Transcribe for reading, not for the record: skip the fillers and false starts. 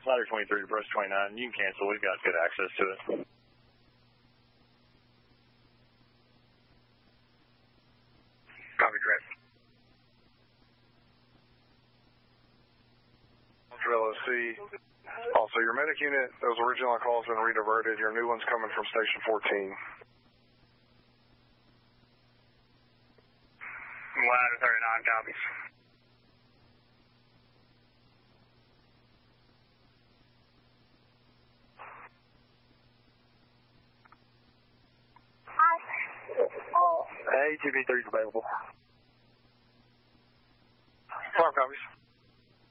ladder 23 to brush 29. You can cancel. We've got good access to it. Copy, direct. LOC. Also, your medic unit, those original calls have been rediverted. Your new one's coming from Station 14. Ladder 39 copies. Hey, 2B3 is available.